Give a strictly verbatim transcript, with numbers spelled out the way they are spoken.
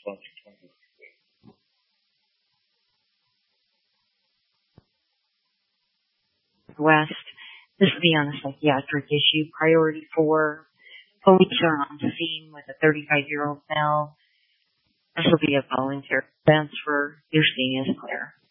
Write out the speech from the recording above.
West. This will be on a psychiatric issue. Priority four. Police are on scene with a thirty-five-year-old male. This will be a volunteer transfer. Your scene is clear.